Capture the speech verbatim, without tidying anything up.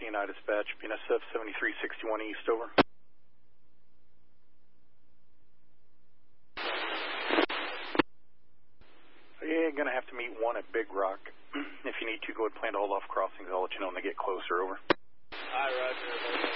I dispatch, B N S F seventy-three sixty-one East, over. Yeah, gonna have to meet one at Big Rock. If you need to, go ahead and plan to hold off crossings. I'll let you know when they get closer, over. Hi, Roger.